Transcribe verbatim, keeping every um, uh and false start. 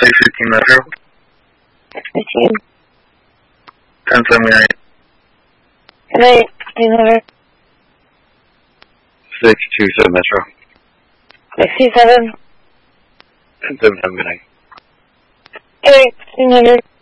six fifteen Metro. fifteen. ten seventy-nine. Good night, fifteen hundred. six two seven Metro. six two seven. ten seventy-seven, good night. Good night, fifteen hundred.